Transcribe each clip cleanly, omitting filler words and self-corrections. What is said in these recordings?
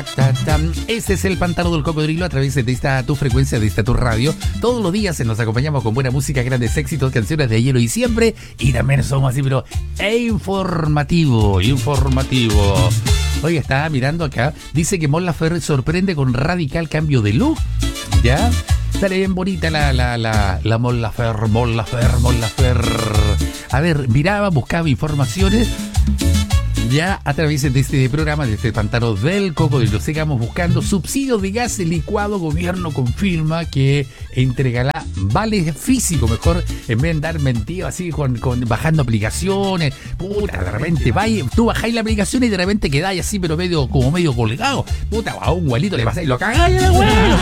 Este es el Pantano del Cocodrilo a través de esta tu frecuencia, de esta tu radio. Todos los días nos acompañamos con buena música, grandes éxitos, canciones de hielo y siempre. Y también somos así, pero informativo. Oye, estaba mirando acá. Dice que Mon Laferte sorprende con radical cambio de look. ¿Ya? Sale bien bonita la Mon Laferte. A ver, miraba, buscaba informaciones. Ya a través de este programa, de este Pantano del Cocodrilo, sigamos buscando subsidios de gas licuado. Gobierno confirma que entregará vales físicos, mejor en vez de andar mentido así con bajando aplicaciones. Puta, de repente tú bajáis la aplicación y de repente quedáis así, pero medio colgado. Puta, a un gualito le pasáis y lo cagáis a la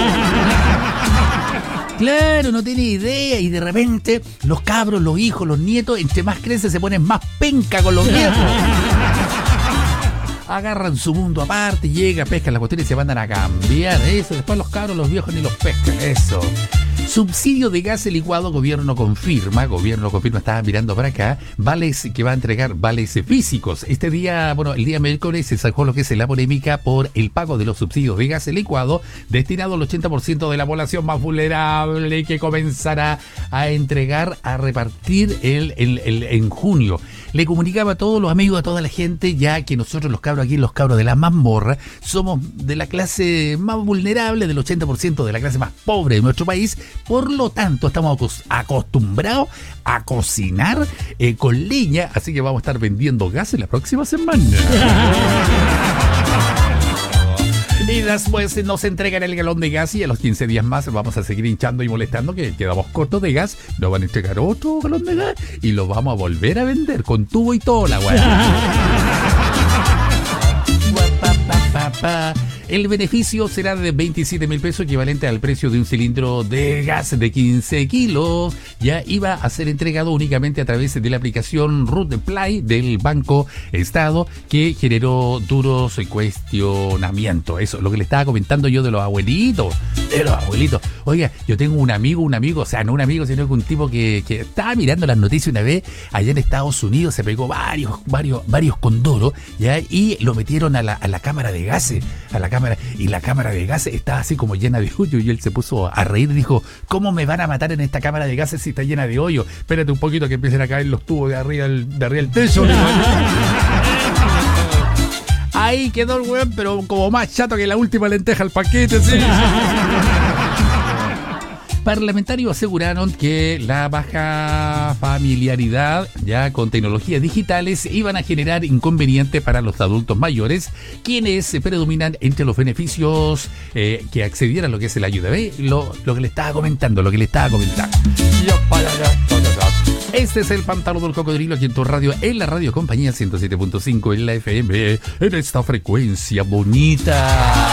Claro, no tiene idea. Y de repente los cabros, los hijos, los nietos, entre más crecen se ponen más penca con los nietos. Agarran su mundo aparte, pescan las cuestiones y se mandan a cambiar. Eso, después los cabros, los viejos ni los pescan. Eso. Subsidio de gas licuado, gobierno confirma, estaba mirando para acá, vales que va a entregar, vales físicos. Este día, el día miércoles se sacó lo que es la polémica por el pago de los subsidios de gas licuado destinado al 80% de la población más vulnerable, que comenzará a entregar, a repartir en junio. Le comunicaba a todos los amigos, a toda la gente, ya que nosotros los cabros aquí, los cabros de la mazmorra, somos de la clase más vulnerable, del 80% de la clase más pobre de nuestro país. Por lo tanto, estamos acostumbrados a cocinar con leña, así que vamos a estar vendiendo gas en la próxima semana. Y después nos entregan el galón de gas y a los 15 días más vamos a seguir hinchando y molestando que quedamos cortos de gas. Nos van a entregar otro galón de gas y lo vamos a volver a vender con tubo y todo la El beneficio será de 27.000 pesos, equivalente al precio de un cilindro de gas de 15 kilos. Ya iba a ser entregado únicamente a través de la aplicación RootPlay del Banco Estado, que generó duros cuestionamientos. Eso es lo que le estaba comentando yo de los abuelitos. Oiga, yo tengo un amigo, o sea, no un amigo, sino que un tipo que estaba mirando las noticias una vez allá en Estados Unidos, se pegó varios condoros, ¿ya? Y lo metieron a la cámara de gases, y la cámara de gases estaba así como llena de hoyo, y él se puso a reír y dijo: ¿cómo me van a matar en esta cámara de gases si está llena de hoyo? Espérate un poquito que empiecen a caer los tubos de arriba del techo. Ahí quedó el weón, pero como más chato que la última lenteja al paquete, ¿sí? Parlamentarios aseguraron que la baja familiaridad ya con tecnologías digitales iban a generar inconvenientes para los adultos mayores, quienes predominan entre los beneficios que accedieran a lo que es el ayuda. ¿Ve? Lo que le estaba comentando. Este es el Pantano del Cocodrilo aquí en tu radio, en la radio compañía 107.5 en la FM, en esta frecuencia bonita.